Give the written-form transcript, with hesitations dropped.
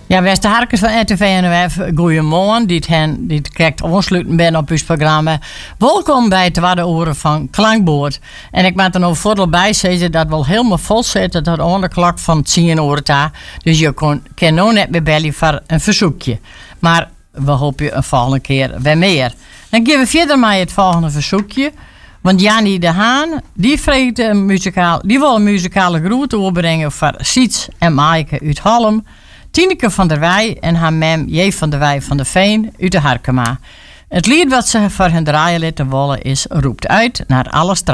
Ja, beste harkers van RTV NOF, goeiemorgen. Die kijkt aansluiten ben op uw programma. Welkom bij het tweede uur van Klankboord. En ik maak er nog voordeel bij zeggen dat we al helemaal vol zitten tot aan de klok van 10 uur. Dus je kan nog net bij bellen voor een verzoekje. Maar we hopen je een volgende keer weer meer. Dan gaan we verder met het volgende verzoekje. Want Jannie de Haan, die wil een muzikale groet overbrengen voor Siets en Maaike uit Halm. Tineke van der Wij en haar mem J. van der Wij van de Veen uit de Harkema. Het lied wat ze voor hun draaien laten willen is Roept uit naar alle straten.